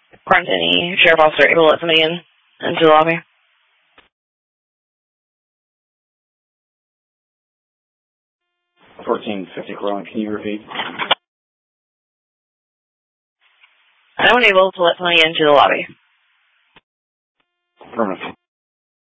Aren't any sheriff officer able to let somebody into the lobby? 1450 Corona, can you repeat? I'm unable to let somebody into the lobby. Affirmative.